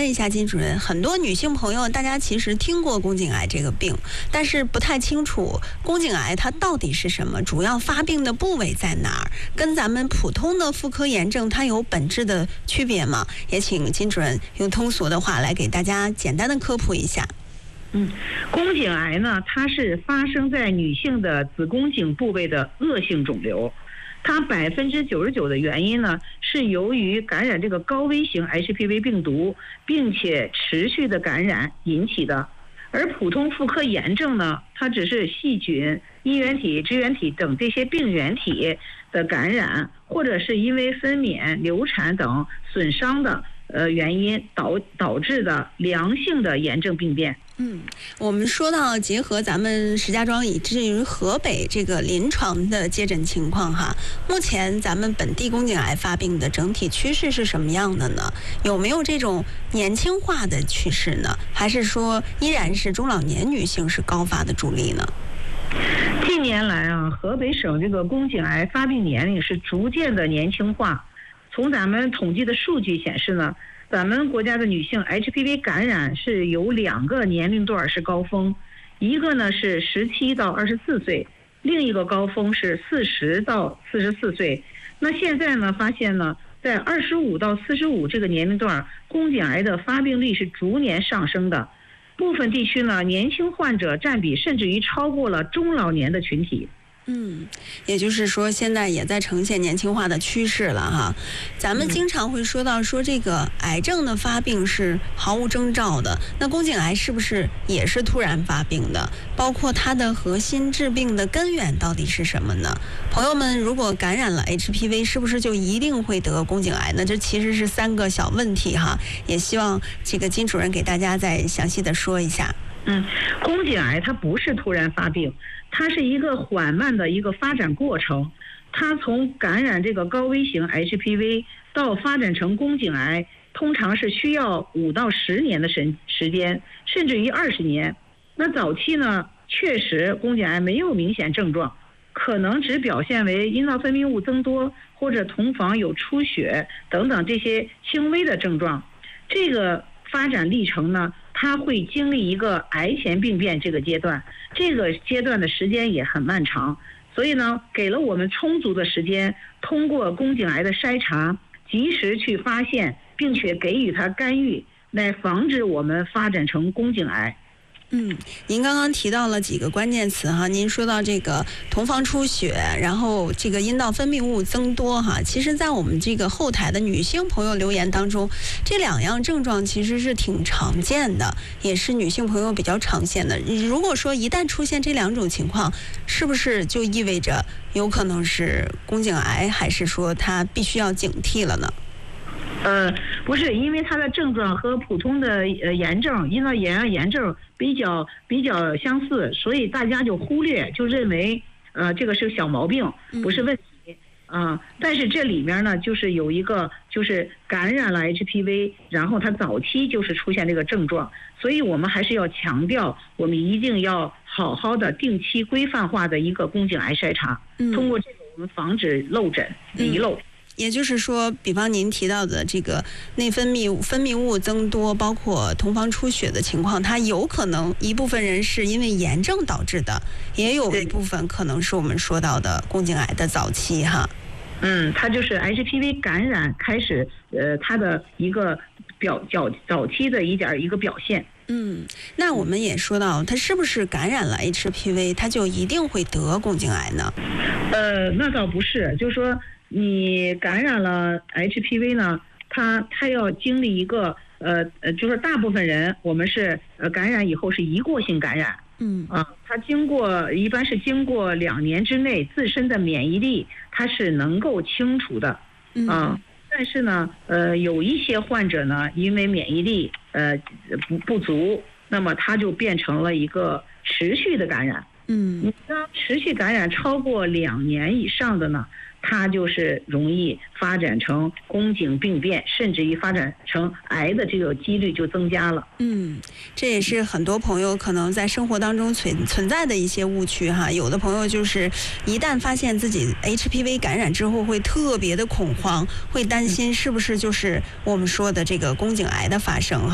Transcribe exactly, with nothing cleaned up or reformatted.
问一下金主任，很多女性朋友大家其实听过宫颈癌这个病，但是不太清楚宫颈癌它到底是什么，主要发病的部位在哪儿，跟咱们普通的妇科炎症它有本质的区别吗？也请金主任用通俗的话来给大家简单的科普一下。 嗯，宫颈癌呢，它是发生在女性的子宫颈部位的恶性肿瘤，它百分之九十九的原因呢是由于感染这个高危型 H P V 病毒，并且持续的感染引起的。而普通妇科炎症呢，它只是细菌、衣原体、支原体等这些病原体的感染，或者是因为分娩、流产等损伤的呃原因导导致的良性的炎症病变。 嗯，我们说到结合咱们石家庄以至于河北这个临床的接诊情况哈，目前咱们本地宫颈癌发病的整体趋势是什么样的呢？有没有这种年轻化的趋势呢？还是说依然是中老年女性是高发的主力呢？ 近年来啊，河北省这个宫颈癌发病年龄是逐渐的年轻化。从咱们统计的数据显示呢，咱们国家的女性 H P V 感染是有两个年龄段是高峰，一个呢是十七到二十四岁，另一个高峰是四十到四十四岁。那现在呢，发现呢，在二十五到四十五这个年龄段，宫颈癌的发病率是逐年上升的。部分地区呢，年轻患者占比甚至于超过了中老年的群体。 嗯，也就是说现在也在呈现年轻化的趋势了哈。咱们经常会说到说这个癌症的发病是毫无征兆的，那宫颈癌是不是也是突然发病的？包括它的核心致病的根源到底是什么呢？朋友们，如果感染了 H P V， 是不是就一定会得宫颈癌呢？这其实是三个小问题哈，也希望这个金主任给大家再详细的说一下。 嗯，宫颈癌它不是突然发病，它是一个缓慢的一个发展过程。它从感染这个高危型 H P V 到发展成宫颈癌，通常是需要五到十年的时时间，甚至于二十年。那早期呢，确实宫颈癌没有明显症状，可能只表现为阴道分泌物增多或者同房有出血等等这些轻微的症状。这个发展历程呢，它会经历一个癌前病变这个阶段，这个阶段的时间也很漫长，所以呢，给了我们充足的时间，通过宫颈癌的筛查，及时去发现，并且给予它干预，来防止我们发展成宫颈癌。 嗯，您刚刚提到了几个关键词哈，您说到这个同房出血，然后这个阴道分泌物增多哈，其实在我们这个后台的女性朋友留言当中，这两样症状其实是挺常见的，也是女性朋友比较常见的。如果说一旦出现这两种情况，是不是就意味着有可能是宫颈癌，还是说它必须要警惕了呢？ 呃，不是，因为它的症状和普通的呃炎症、阴道炎啊炎症比较比较相似，所以大家就忽略，就认为呃这个是小毛病，不是问题啊、呃。但是这里面呢，就是有一个就是感染了 H P V， 然后它早期就是出现这个症状，所以我们还是要强调，我们一定要好好的定期规范化的一个宫颈癌筛查，通过这个我们防止漏诊遗漏。嗯也就是说，比方您提到的这个内分泌物分泌物增多，包括同房出血的情况，它有可能一部分人是因为炎症导致的，也有一部分可能是我们说到的宫颈癌的早期哈。 嗯，它就是 H P V 感染开始，呃，它的一个表早早期的一点一个表现。 嗯，那我们也说到，它是不是感染了 H P V， 它就一定会得宫颈癌呢？ 呃，那倒不是，就是说。你感染了 H P V 呢，它它要经历一个呃呃，就是大部分人我们是呃感染以后是一过性感染， 嗯啊，它经过一般是经过两年之内自身的免疫力它是能够清除的，啊， 嗯、 但是呢，呃，有一些患者呢，因为免疫力呃不不足，那么它就变成了一个持续的感染， 嗯， 你当持续感染超过两年以上的呢，它就是容易发展成宫颈病变，甚至于发展成癌的这个几率就增加了。 嗯，这也是很多朋友可能在生活当中存存在的一些误区哈。有的朋友就是一旦发现自己 H P V 感染之后，会特别的恐慌，会担心是不是就是我们说的这个宫颈癌的发生哈。